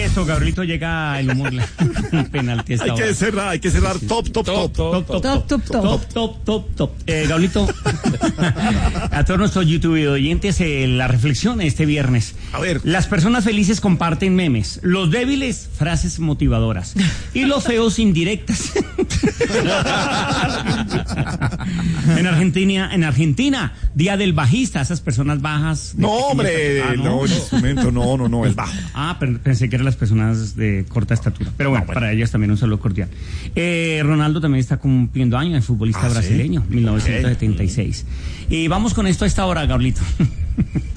Eso, Gabrielito, llega el humor. Penalti esta hora. Hay que cerrar top. Gabrielito, a todos nuestros YouTube oyentes, la reflexión este viernes. A ver. Las personas felices comparten memes, los débiles, frases motivadoras, y los feos, indirectas. En Argentina, Día del Bajista, esas personas bajas. No, hombre, no, el instrumento, no, el bajo. Pensé que eran las personas de corta estatura. Pero bueno, para ellas también un saludo cordial. Ronaldo también está cumpliendo años, el futbolista brasileño, 1976. Y vamos con esto a esta hora, Gablito.